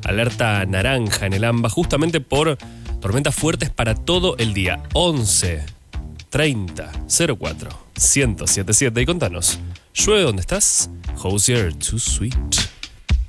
alerta naranja en el AMBA, justamente por tormentas fuertes para todo el día. 11 30 04 1077. Y contanos, ¿llueve donde estás? Hosier Too Sweet.